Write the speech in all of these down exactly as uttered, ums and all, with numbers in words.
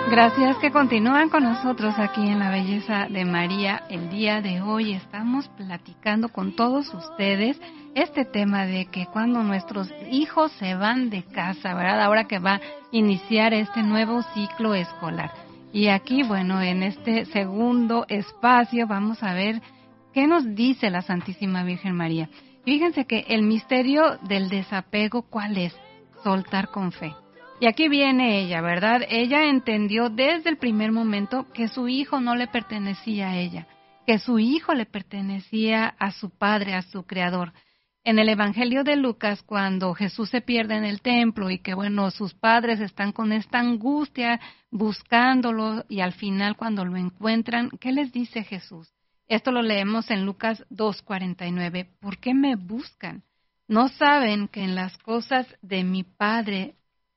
Gracias que continúan con nosotros aquí en La Belleza de María. El día de hoy estamos platicando con todos ustedes este tema de que cuando nuestros hijos se van de casa, ¿verdad? Ahora que va a iniciar este nuevo ciclo escolar. Y aquí, bueno, en este segundo espacio vamos a ver qué nos dice la Santísima Virgen María. Fíjense que el misterio del desapego, ¿cuál es? Soltar con fe. Y aquí viene ella, ¿verdad? Ella entendió desde el primer momento que su hijo no le pertenecía a ella, que su hijo le pertenecía a su padre, a su creador. En el Evangelio de Lucas, cuando Jesús se pierde en el templo y que, bueno, sus padres están con esta angustia buscándolo y al final cuando lo encuentran, ¿qué les dice Jesús? Esto lo leemos en Lucas dos cuarenta y nueve. ¿Por qué me buscan? ¿No saben que en las cosas de mi Padre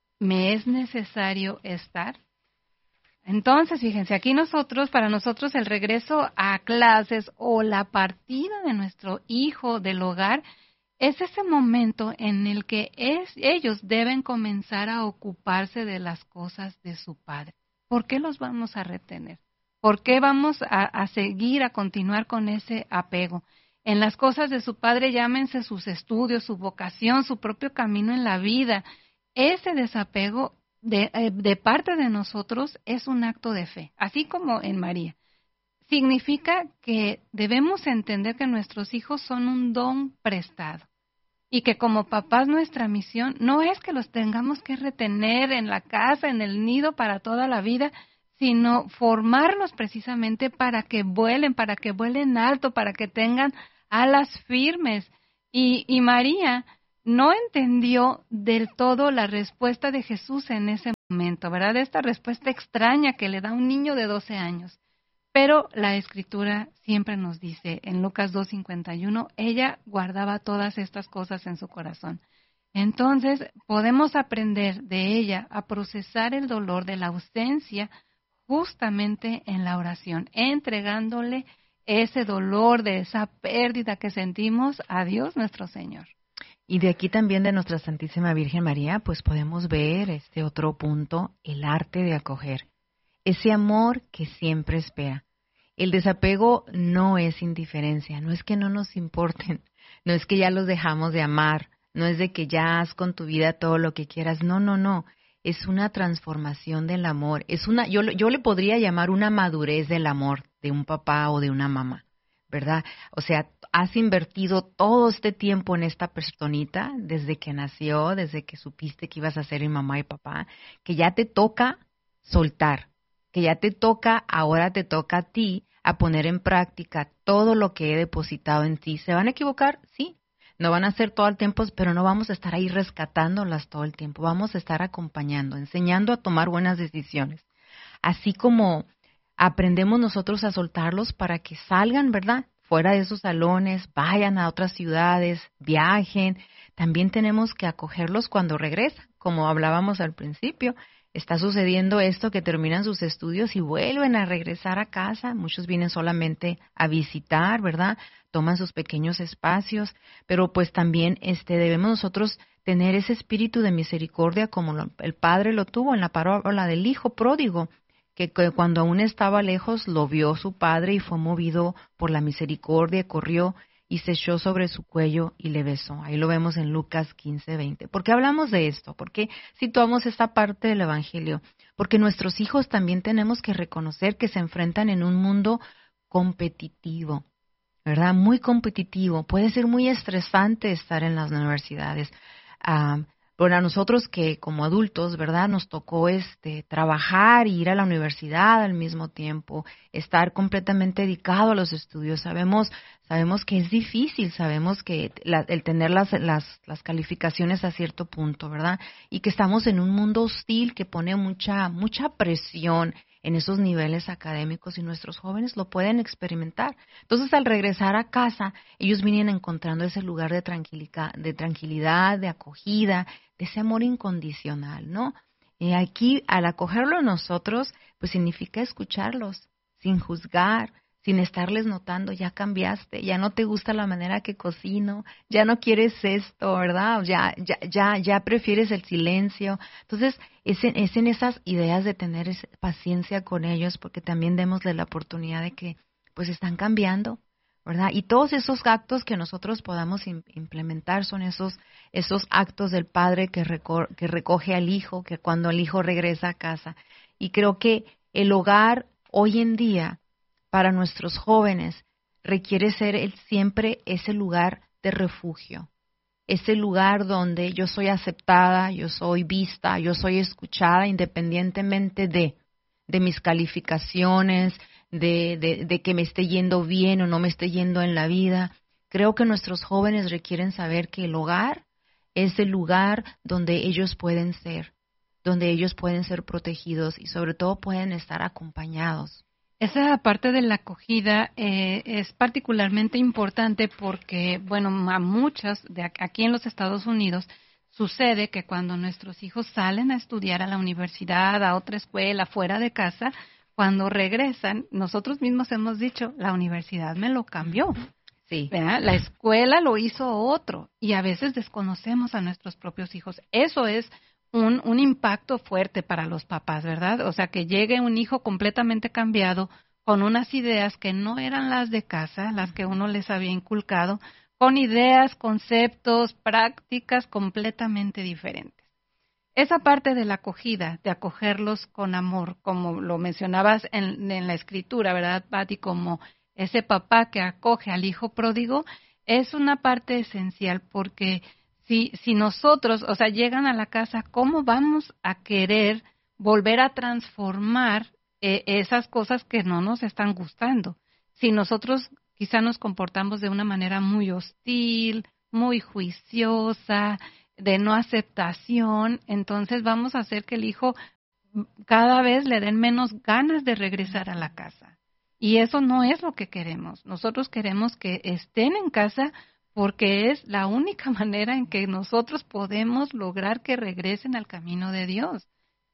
me es necesario estar? Entonces, fíjense, aquí nosotros, para nosotros el regreso a clases o la partida de nuestro hijo del hogar es ese momento en el que es, ellos deben comenzar a ocuparse de las cosas de su padre. ¿Por qué los vamos a retener? ¿Por qué vamos a, a seguir, a continuar con ese apego? En las cosas de su padre, llámense sus estudios, su vocación, su propio camino en la vida. Ese desapego de, de parte de nosotros es un acto de fe, así como en María. Significa que debemos entender que nuestros hijos son un don prestado y que como papás nuestra misión no es que los tengamos que retener en la casa, en el nido para toda la vida, sino formarlos precisamente para que vuelen, para que vuelen alto, para que tengan alas firmes. Y, y María no entendió del todo la respuesta de Jesús en ese momento, ¿verdad? Esta respuesta extraña que le da un niño de doce años. Pero la Escritura siempre nos dice, en Lucas dos cincuenta y uno, ella guardaba todas estas cosas en su corazón. Entonces, podemos aprender de ella a procesar el dolor de la ausencia justamente en la oración, entregándole ese dolor de esa pérdida que sentimos a Dios nuestro Señor. Y de aquí también de nuestra Santísima Virgen María, pues podemos ver este otro punto, el arte de acoger. Ese amor que siempre espera. El desapego no es indiferencia, no es que no nos importen, no es que ya los dejamos de amar, no es de que ya haz con tu vida todo lo que quieras, no, no, no. Es una transformación del amor, es una, yo, yo le podría llamar una madurez del amor de un papá o de una mamá, ¿verdad? O sea, has invertido todo este tiempo en esta personita desde que nació, desde que supiste que ibas a ser mi mamá y papá, que ya te toca soltar, que ya te toca, ahora te toca a ti a poner en práctica todo lo que he depositado en ti. ¿Se van a equivocar? Sí. No van a ser todo el tiempo, pero no vamos a estar ahí rescatándolas todo el tiempo. Vamos a estar acompañando, enseñando a tomar buenas decisiones. Así como aprendemos nosotros a soltarlos para que salgan, ¿verdad? Fuera de esos salones, vayan a otras ciudades, viajen. También tenemos que acogerlos cuando regresan, como hablábamos al principio. Está sucediendo esto que terminan sus estudios y vuelven a regresar a casa. Muchos vienen solamente a visitar, ¿verdad? Toman sus pequeños espacios, pero pues también este debemos nosotros tener ese espíritu de misericordia como lo, el Padre lo tuvo en la parábola del Hijo pródigo, que, que cuando aún estaba lejos lo vio su Padre y fue movido por la misericordia, corrió y se echó sobre su cuello y le besó. Ahí lo vemos en Lucas quince veinte. ¿Por qué hablamos de esto? ¿Por qué situamos esta parte del Evangelio? Porque nuestros hijos también tenemos que reconocer que se enfrentan en un mundo competitivo, ¿verdad? Muy competitivo. Puede ser muy estresante estar en las universidades. Uh, Bueno, a nosotros que como adultos, ¿verdad? Nos tocó este trabajar y ir a la universidad al mismo tiempo, estar completamente dedicado a los estudios. Sabemos sabemos que es difícil, sabemos que la, el tener las, las, las calificaciones a cierto punto, ¿verdad? Y que estamos en un mundo hostil que pone mucha, mucha presión en esos niveles académicos y nuestros jóvenes lo pueden experimentar. Entonces, al regresar a casa, ellos vienen encontrando ese lugar de tranquilidad, de tranquilidad, de acogida, de ese amor incondicional, ¿no? Y aquí, al acogerlo nosotros, pues significa escucharlos, sin juzgar, sin estarles notando, ya cambiaste, ya no te gusta la manera que cocino, ya no quieres esto, ¿verdad? Ya, ya, ya, ya prefieres el silencio. Entonces, es en, es en esas ideas de tener paciencia con ellos, porque también démosle la oportunidad de que, pues, están cambiando, ¿verdad? Y todos esos actos que nosotros podamos im- implementar son esos, esos actos del padre que, reco- que recoge al hijo, que cuando el hijo regresa a casa. Y creo que el hogar hoy en día, para nuestros jóvenes, requiere ser el, siempre ese lugar de refugio, ese lugar donde yo soy aceptada, yo soy vista, yo soy escuchada, independientemente de, de mis calificaciones, de, de, de que me esté yendo bien o no me esté yendo en la vida. Creo que nuestros jóvenes requieren saber que el hogar es el lugar donde ellos pueden ser, donde ellos pueden ser protegidos y sobre todo pueden estar acompañados. Esa parte de la acogida eh, es particularmente importante porque, bueno, a muchas de aquí en los Estados Unidos sucede que cuando nuestros hijos salen a estudiar a la universidad, a otra escuela, fuera de casa, cuando regresan, nosotros mismos hemos dicho, la universidad me lo cambió. Sí. ¿Verdad? La escuela lo hizo otro y a veces desconocemos a nuestros propios hijos. Eso es un, un impacto fuerte para los papás, ¿verdad? O sea, que llegue un hijo completamente cambiado con unas ideas que no eran las de casa, las que uno les había inculcado, con ideas, conceptos, prácticas completamente diferentes. Esa parte de la acogida, de acogerlos con amor, como lo mencionabas en, en la escritura, ¿verdad, Pati? Como ese papá que acoge al hijo pródigo, es una parte esencial porque si, si nosotros, o sea, llegan a la casa, ¿cómo vamos a querer volver a transformar eh, esas cosas que no nos están gustando? Si nosotros quizá nos comportamos de una manera muy hostil, muy juiciosa, de no aceptación, entonces vamos a hacer que el hijo cada vez le den menos ganas de regresar a la casa. Y eso no es lo que queremos. Nosotros queremos que estén en casa porque es la única manera en que nosotros podemos lograr que regresen al camino de Dios.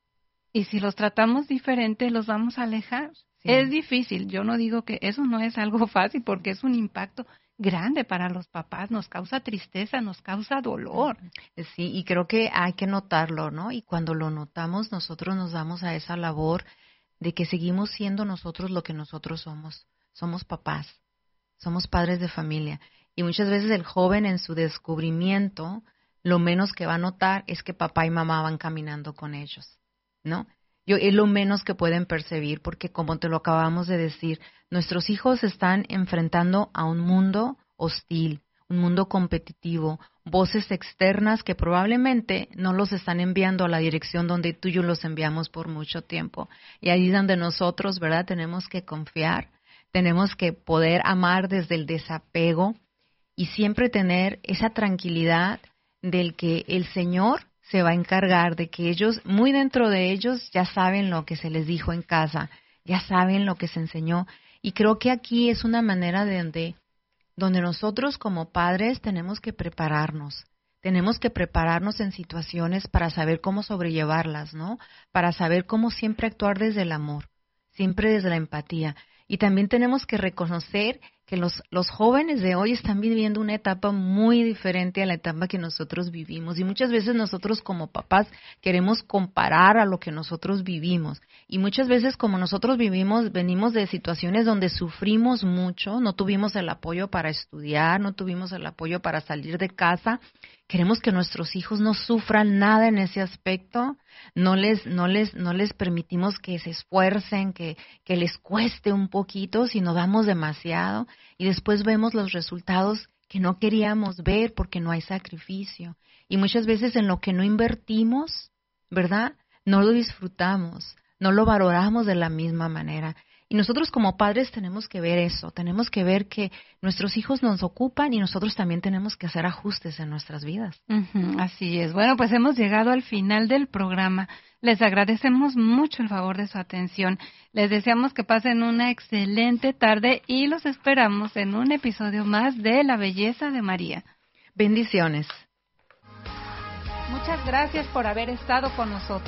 Y si los tratamos diferente, los vamos a alejar. Sí. Es difícil. Yo no digo que eso no es algo fácil porque es un impacto grande para los papás, nos causa tristeza, nos causa dolor. Sí, y creo que hay que notarlo, ¿no? Y cuando lo notamos, nosotros nos damos a esa labor de que seguimos siendo nosotros lo que nosotros somos. Somos papás, somos padres de familia. Y muchas veces el joven en su descubrimiento, lo menos que va a notar es que papá y mamá van caminando con ellos, ¿no? Yo, es lo menos que pueden percibir porque, como te lo acabamos de decir, nuestros hijos están enfrentando a un mundo hostil, un mundo competitivo, voces externas que probablemente no los están enviando a la dirección donde tú y yo los enviamos por mucho tiempo. Y ahí es donde nosotros, ¿verdad?, tenemos que confiar, tenemos que poder amar desde el desapego y siempre tener esa tranquilidad del que el Señor se va a encargar de que ellos, muy dentro de ellos, ya saben lo que se les dijo en casa, ya saben lo que se enseñó. Y creo que aquí es una manera de donde, donde nosotros como padres tenemos que prepararnos. Tenemos que prepararnos en situaciones para saber cómo sobrellevarlas, ¿no? Para saber cómo siempre actuar desde el amor, siempre desde la empatía. Y también tenemos que reconocer que los, los jóvenes de hoy están viviendo una etapa muy diferente a la etapa que nosotros vivimos. Y muchas veces nosotros como papás queremos comparar a lo que nosotros vivimos. Y muchas veces como nosotros vivimos, venimos de situaciones donde sufrimos mucho, no tuvimos el apoyo para estudiar, no tuvimos el apoyo para salir de casa. Queremos que nuestros hijos no sufran nada en ese aspecto, no les, no les, no les permitimos que se esfuercen, que, que les cueste un poquito, sino damos demasiado y después vemos los resultados que no queríamos ver porque no hay sacrificio. Y muchas veces en lo que no invertimos, ¿verdad?, no lo disfrutamos, no lo valoramos de la misma manera. Y nosotros como padres tenemos que ver eso, tenemos que ver que nuestros hijos nos ocupan y nosotros también tenemos que hacer ajustes en nuestras vidas. Uh-huh, así es. Bueno, pues hemos llegado al final del programa. Les agradecemos mucho el favor de su atención. Les deseamos que pasen una excelente tarde y los esperamos en un episodio más de La Belleza de María. Bendiciones. Muchas gracias por haber estado con nosotros.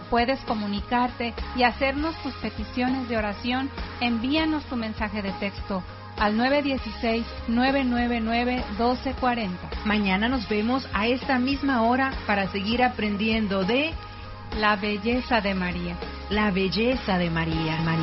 puedes comunicarte y hacernos tus peticiones de oración, envíanos tu mensaje de texto al nueve uno seis, nueve nueve nueve, uno dos cuatro cero. Mañana nos vemos a esta misma hora para seguir aprendiendo de la belleza de María. La belleza de María. María.